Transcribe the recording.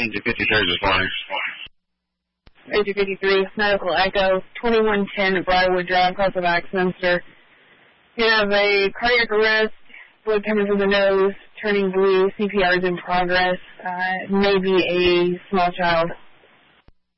to 53 this morning. 53, medical echo, 2110 Briarwood Drive, cause of Axminster. You have a cardiac arrest, blood coming from the nose, turning blue, CPR is in progress, maybe a small child.